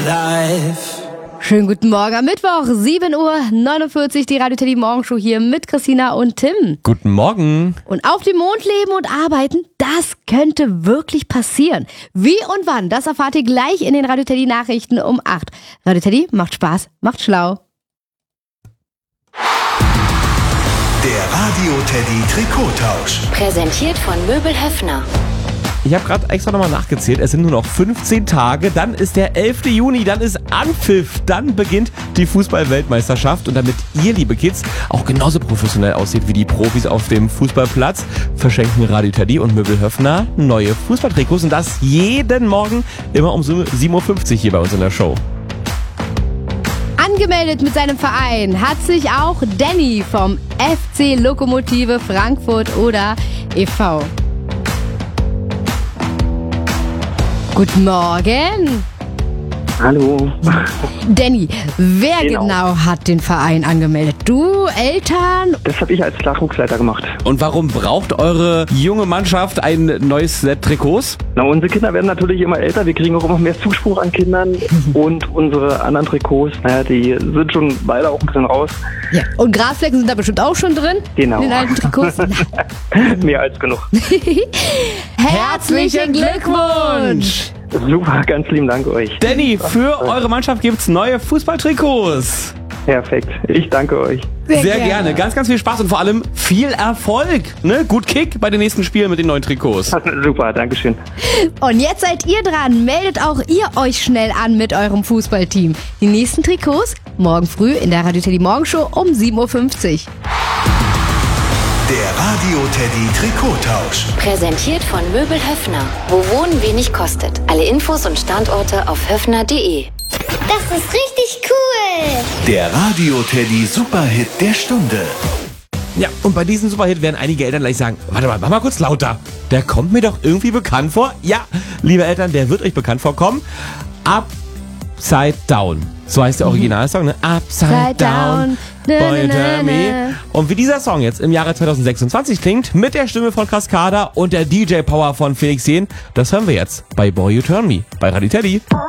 life. Schönen guten Morgen am Mittwoch, 7:49 Uhr, die Radio Teddy Morgenshow hier mit Christina und Tim. Guten Morgen. Und auf dem Mond leben und arbeiten, das könnte wirklich passieren. Wie und wann, das erfahrt ihr gleich in den Radio Teddy Nachrichten um 8. Radio Teddy macht Spaß, macht schlau. Der Radio Teddy Trikottausch. Präsentiert von Möbel Höffner. Ich habe gerade extra nochmal nachgezählt. Es sind nur noch 15 Tage. Dann ist der 11. Juni. Dann ist Anpfiff. Dann beginnt die Fußball-Weltmeisterschaft. Und damit ihr, liebe Kids, auch genauso professionell aussieht wie die Profis auf dem Fußballplatz, verschenken Radio Teddy und Möbel Höffner neue Fußballtrikots. Und das jeden Morgen immer um 7:50 Uhr hier bei uns in der Show. Angemeldet mit seinem Verein hat sich auch Danny vom FC Lokomotive Frankfurt oder e.V. Guten Morgen. Hallo. Danny, wer genau hat den Verein angemeldet? Du, Eltern? Das habe ich als Nachwuchsleiter gemacht. Und warum braucht eure junge Mannschaft ein neues Set Trikots? Na, unsere Kinder werden natürlich immer älter. Wir kriegen auch immer mehr Zuspruch an Kindern. Und unsere anderen Trikots, die sind schon beide auch ein bisschen raus. Ja. Und Grasflecken sind da bestimmt auch schon drin? Genau. In den alten Trikots? Mehr als genug. Herzlichen Glückwunsch! Super, ganz lieben Dank euch. Danny, für eure Mannschaft gibt's neue Fußballtrikots. Perfekt. Ich danke euch. Sehr gerne. Ganz, ganz viel Spaß und vor allem viel Erfolg. Ne? Gut Kick bei den nächsten Spielen mit den neuen Trikots. Super, Dankeschön. Und jetzt seid ihr dran. Meldet auch ihr euch schnell an mit eurem Fußballteam. Die nächsten Trikots morgen früh in der Radio Teddy Morgenshow um 7:50 Uhr. Der Radio Teddy Trikottausch. Präsentiert von Möbel Höffner. Wo Wohnen wenig kostet. Alle Infos und Standorte auf höffner.de. Das ist richtig cool. Der Radio Teddy Superhit der Stunde. Ja, und bei diesem Superhit werden einige Eltern gleich sagen, warte mal, mach mal kurz lauter. Der kommt mir doch irgendwie bekannt vor. Ja, liebe Eltern, der wird euch bekannt vorkommen. Upside Down. So heißt der Originalsong, ne? Upside Down. Boy, turn me. Und wie dieser Song jetzt im Jahre 2026 klingt, mit der Stimme von Cascada und der DJ-Power von Felix Jähn, das hören wir jetzt bei Boy You Turn Me, bei Radio Teddy.